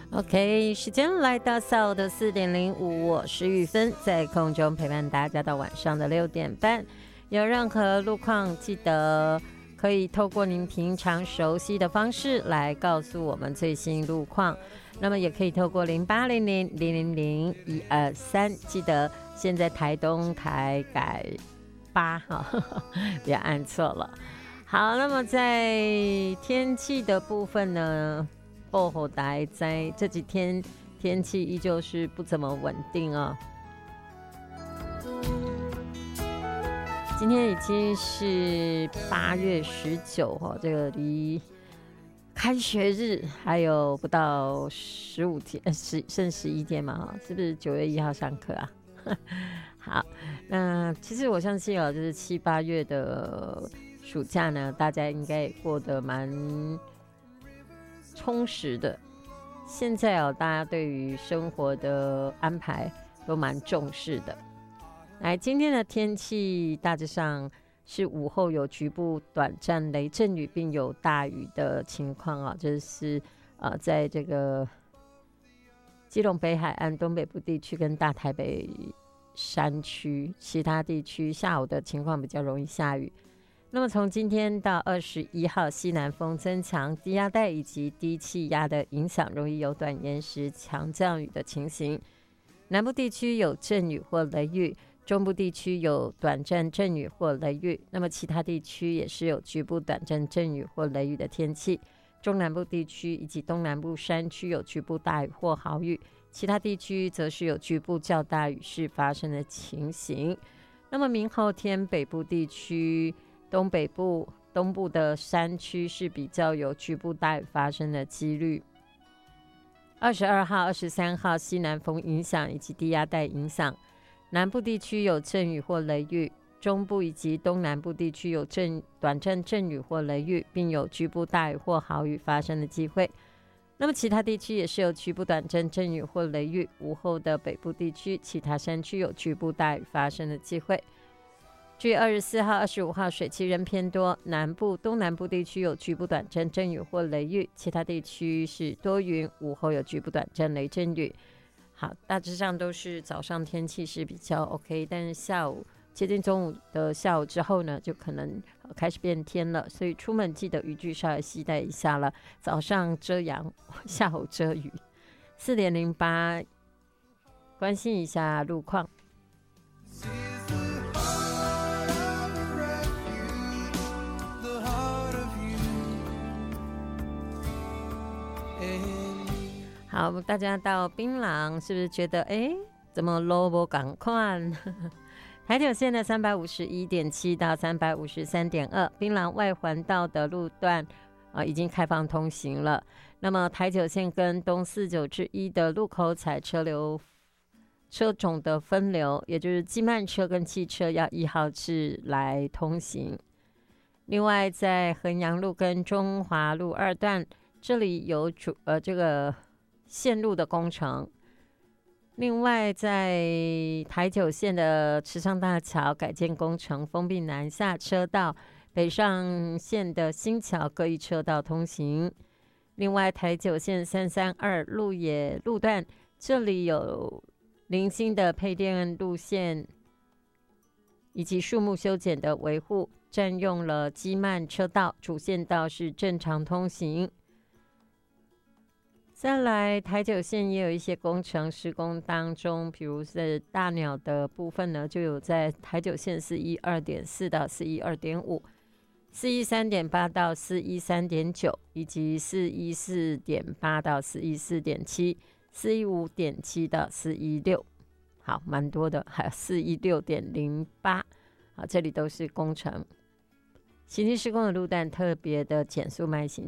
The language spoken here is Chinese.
OK， 时间来到下午的4:05，我是玉芬，在空中陪伴大家到晚上的6点半。有任何路况，记得可以透过您平常熟悉的方式来告诉我们最新路况。那么也可以透过0800000123，记得现在台东台改8哈，别按错了。好，那么在天气的部分呢，薄荷台在这几天天气依旧是不怎么稳定哦。今天已经是8月19哦，这个离开学日还有不到15天，剩11天嘛，是不是9月1号上课啊？好，那其实我相信哦，就是7、8月的暑假呢，大家应该也过得蛮充实的。现在哦，大家对于生活的安排都蛮重视的。来，今天的天气大致上是午后有局部短暂雷阵雨，并有大雨的情况啊，就是在这个基隆北海岸东北部地区跟大台北山区，其他地区下午的情况比较容易下雨。那么从今天到21号，西南风增强，低压带以及低气压的影响，容易有短延时强降雨的情形。南部地区有阵雨或雷雨，中部地区有短暂阵雨或雷雨，那么其他地区也是有局部短暂阵雨或雷雨的天气。中南部地区以及东南部山区有局部大雨或豪雨，其他地区则是有局部较大雨势发生的情形。那么明后天北部地区、东北部、东部的山区是比较有局部大雨发生的几率。22号、23号西南风影响以及低压带影响，南部地区有阵雨或雷雨，中部以及东南部地区有短暂阵雨或雷雨，并有局部大雨或豪雨发生的机会。那么其他地区也是有局部短暂阵雨或雷雨，午后的北部地区、其他山区有局部大雨发生的机会。至于24号、25号水汽仍偏多，南部、东南部地区有局部短暂阵雨或雷雨，其他地区是多云，午后有局部短暂雷阵雨。好，大致上都是早上天气是比较 OK， 但是下午接近中午的下午之后呢，就可能开始变天了，所以出门记得雨具稍微携带一下了，早上遮阳，下午遮雨。4:08，关心一下路况。好，大家到槟榔是不是觉得怎么路不赶快？台九线的351.7到353.2，槟榔外环道的路段已经开放通行了。那么台九线跟东49之一的路口采车种的分流，也就是机慢车跟汽车要1号制来通行。另外在衡阳路跟中华路2段，这里有这个线路的工程。另外在台九线的池上大桥改建工程封闭南下车道，北上线的新桥各一车道通行。另外台九线332鹿野路段，这里有零星的配电路线以及树木修剪的维护，占用了机慢车道，主线道是正常通行。再来台九线也有一些工程施工当中，比如是大鸟的部分呢，就有在台九线412.4到412.5、413.8到413.9，以及414.8到414.7、415.7到416，好，蛮多的，还有416.08，好，这里都是工程。行经施工的路段特别的减速慢行。